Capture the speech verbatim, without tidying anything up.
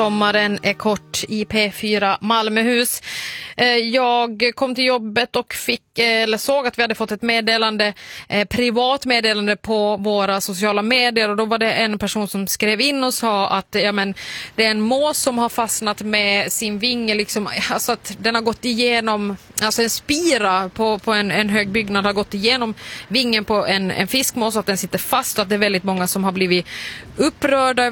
Sommaren är kort i P fyra Malmöhus. Jag kom till jobbet och fick, eller såg att vi hade fått ett meddelande, privat meddelande på våra sociala medier, och då var det en person som skrev in och sa att ja, men, det är en mås som har fastnat med sin vinge, liksom, alltså att den har gått igenom, alltså en spira på, på en, en hög byggnad har gått igenom vingen på en, en fiskmås, att den sitter fast, och att det är väldigt många som har blivit upprörda